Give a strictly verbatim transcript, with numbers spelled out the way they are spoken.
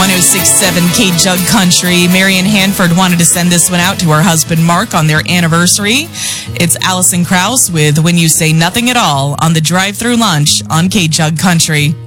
oh six point seven K Jug Country. Marian Hanford wanted to send this one out to her husband Mark on their anniversary. It's Allison Krauss with When You Say Nothing at All on the drive-through lunch on K Jug Country.